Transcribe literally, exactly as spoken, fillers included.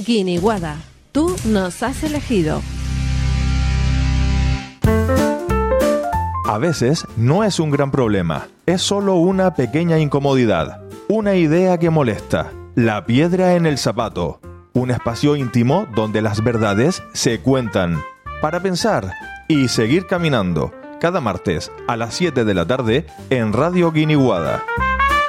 Guiniguada, tú nos has elegido. A veces no es un gran problema, es solo una pequeña incomodidad, una idea que molesta, la piedra en el zapato, un espacio íntimo donde las verdades se cuentan, para pensar y seguir caminando, cada martes a las siete de la tarde en Radio Guiniguada.